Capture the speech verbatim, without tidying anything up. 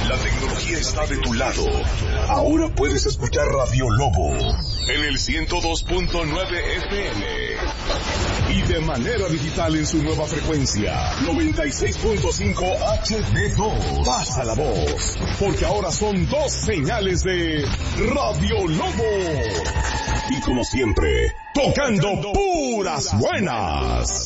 La tecnología está de tu lado. Ahora puedes escuchar Radio Lobo en el ciento dos punto nueve F M y de manera digital en su nueva frecuencia noventa y seis punto cinco H D dos. Pasa la voz, porque ahora son dos señales de Radio Lobo. Y como siempre, tocando puras buenas.